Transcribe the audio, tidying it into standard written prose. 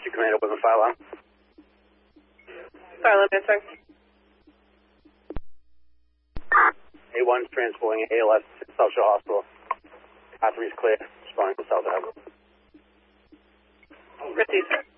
2 Command, open the fire alarm. Fire alarm answering. A1's transporting ALS to South Shore Hospital. R3 is clear, responding to South Avenue. Received.